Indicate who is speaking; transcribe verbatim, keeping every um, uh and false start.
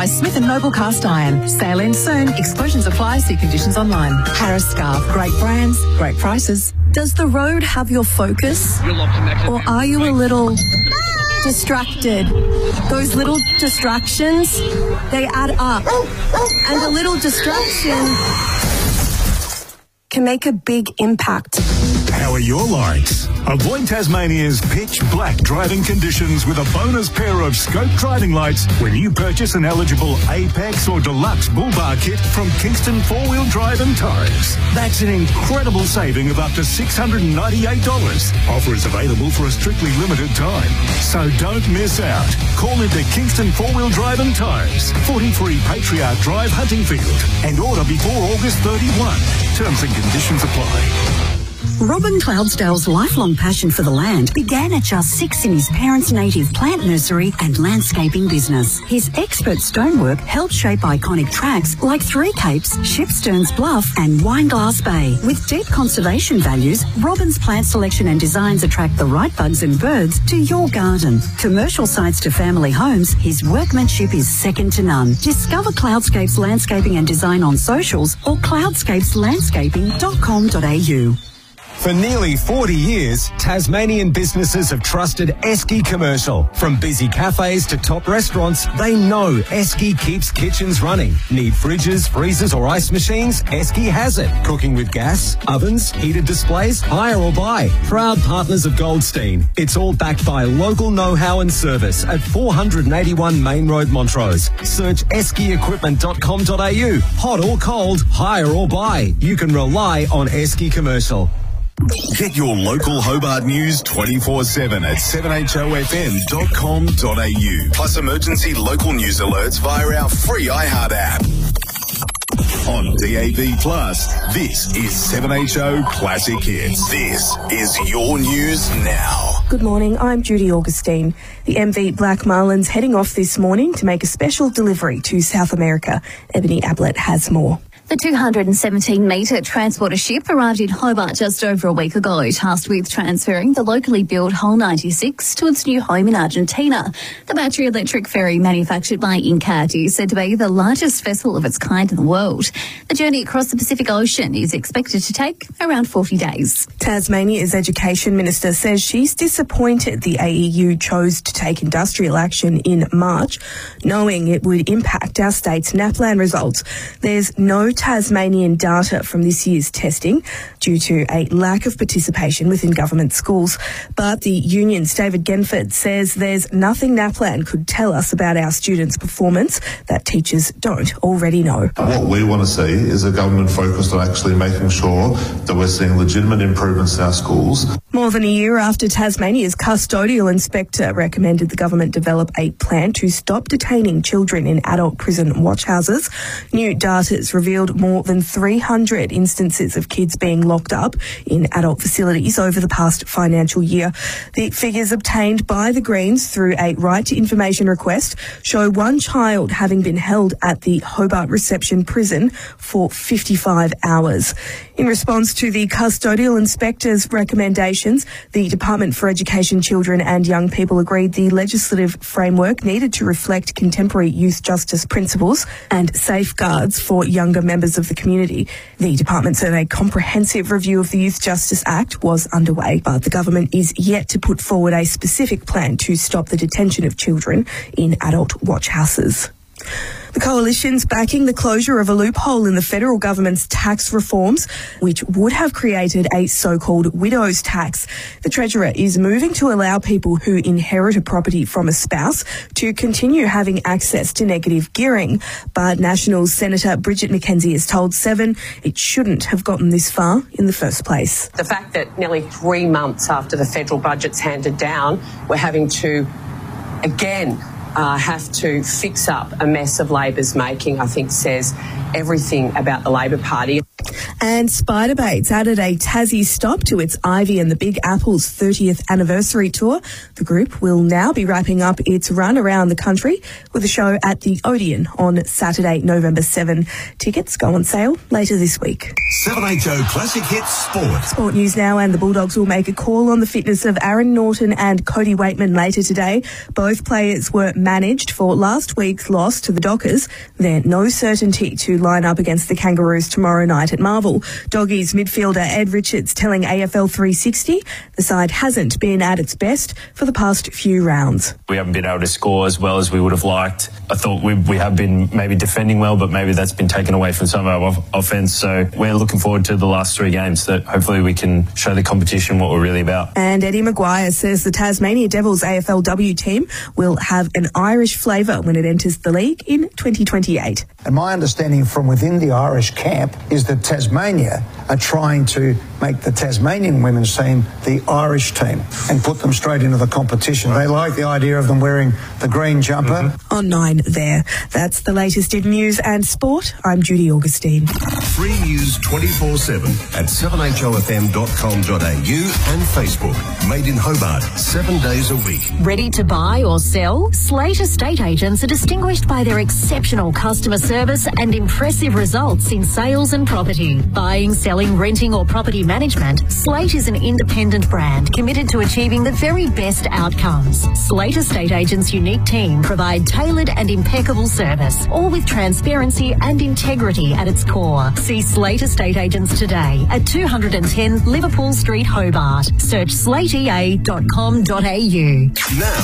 Speaker 1: by Smith and Noble Cast Iron. Sale ends soon. Exclusions apply. See conditions online. Harris Scarf. Great brands, great prices.
Speaker 2: Does the road have your focus? Or are you a little distracted? Those little distractions, they add up. And a little distraction can make a big impact.
Speaker 3: How are your lights? Avoid Tasmania's pitch black driving conditions with a bonus pair of scope driving lights when you purchase an eligible Apex or Deluxe Bull Bar kit from Kingston four-wheel drive and tyres. That's an incredible saving of up to six hundred ninety-eight dollars. Offer is available for a strictly limited time, so don't miss out. Call into Kingston four-wheel drive and tyres, forty-three Patriarch Drive, Huntingfield, and order before August thirty-first. Terms and conditions apply.
Speaker 4: Robin Cloudsdale's lifelong passion for the land began at just six in his parents' native plant nursery and landscaping business. His expert stonework helped shape iconic tracks like Three Capes, Shipsterns Bluff and Wineglass Bay. With deep conservation values, Robin's plant selection and designs attract the right bugs and birds to your garden. Commercial sites to family homes, his workmanship is second to none. Discover Cloudscapes Landscaping and Design on socials or cloudscapes landscaping dot com dot a u.
Speaker 5: For nearly forty years, Tasmanian businesses have trusted Esky Commercial. From busy cafes to top restaurants, they know Esky keeps kitchens running. Need fridges, freezers or ice machines? Esky has it. Cooking with gas, ovens, heated displays, hire or buy. Proud partners of Goldstein. It's all backed by local know-how and service at four eighty-one Main Road, Montrose. Search esky equipment dot com dot a u. Hot or cold, hire or buy. You can rely on Esky Commercial.
Speaker 3: Get your local Hobart news twenty-four seven at seven h o f m dot com dot a u. Plus emergency local news alerts via our free iHeart app. On D A B Plus, this is seven H O Classic Hits. This is your news now.
Speaker 6: Good morning, I'm Judy Augustine. The M V Black Marlins heading off this morning to make a special delivery to South America. Ebony Ablett has more.
Speaker 7: The two hundred seventeen metre transporter ship arrived in Hobart just over a week ago, tasked with transferring the locally built Hull ninety-six to its new home in Argentina. The battery electric ferry, manufactured by Incat, is said to be the largest vessel of its kind in the world. The journey across the Pacific Ocean is expected to take around forty days.
Speaker 6: Tasmania's Education Minister says she's disappointed the A E U chose to take industrial action in March, knowing it would impact our state's NAPLAN results. There's no Tasmanian data from this year's testing due to a lack of participation within government schools. But the union's David Genford says there's nothing NAPLAN could tell us about our students' performance that teachers don't already know.
Speaker 8: What we want to see is a government focused on actually making sure that we're seeing legitimate improvements in our schools.
Speaker 6: More than a year after Tasmania's custodial inspector recommended the government develop a plan to stop detaining children in adult prison watch houses, new data has revealed more than three hundred instances of kids being locked up in adult facilities over the past financial year. The figures obtained by the Greens through a right to information request show one child having been held at the Hobart Reception Prison for fifty-five hours. In response to the custodial inspector's recommendations, the Department for Education, Children and Young People agreed the legislative framework needed to reflect contemporary youth justice principles and safeguards for younger members of the community. The department said a comprehensive review of the Youth Justice Act was underway, but the government is yet to put forward a specific plan to stop the detention of children in adult watch houses. The coalition's backing the closure of a loophole in the federal government's tax reforms, which would have created a so-called widow's tax. The Treasurer is moving to allow people who inherit a property from a spouse to continue having access to negative gearing. But National Senator Bridget McKenzie has told Seven it shouldn't have gotten this far in the first place.
Speaker 9: The fact that nearly three months after the federal budget's handed down, we're having to, again, Uh, have to fix up a mess of Labor's making, I think says everything about the Labor Party.
Speaker 6: And Spiderbaits added a Tassie stop to its Ivy and the Big Apple's thirtieth anniversary tour. The group will now be wrapping up its run around the country with a show at the Odeon on Saturday, November seventh. Tickets go on sale later this week.
Speaker 10: seven H O Classic Hits Sport.
Speaker 6: Sport news now, and the Bulldogs will make a call on the fitness of Aaron Norton and Cody Waitman later today. Both players were managed for last week's loss to the Dockers. There's no certainty to line up against the Kangaroos tomorrow night at Marvel. Doggies midfielder Ed Richards telling A F L three sixty the side hasn't been at its best for the past few rounds.
Speaker 11: We haven't been able to score as well as we would have liked. I thought we, we have been maybe defending well, but maybe that's been taken away from some of our off- offence. So we're looking forward to the last three games that hopefully we can show the competition what we're really about.
Speaker 6: And Eddie Maguire says the Tasmania Devils A F L W team will have an Irish flavour when it enters the league in twenty twenty-eight.
Speaker 12: And my understanding from within the Irish camp is that Tasmania are trying to make the Tasmanian women's team the Irish team and put them straight into the competition. They like the idea of them wearing the green jumper.
Speaker 6: Mm-hmm. On nine there. That's the latest in news and sport. I'm Judy Augustine.
Speaker 10: Free news twenty-four seven at seven h o f m dot com dot a u and Facebook. Made in Hobart, seven days a week.
Speaker 13: Ready to buy or sell? Slate Estate Agents are distinguished by their exceptional customer service and impressive results in sales and property. Buying, selling, renting or property management, Slate is an independent brand committed to achieving the very best outcomes. Slate Estate Agents' unique team provide tailored and impeccable service, all with transparency and integrity at its core. See Slate Estate Agents today at two ten Liverpool Street, Hobart. Search slate e a dot com dot a u.
Speaker 10: Now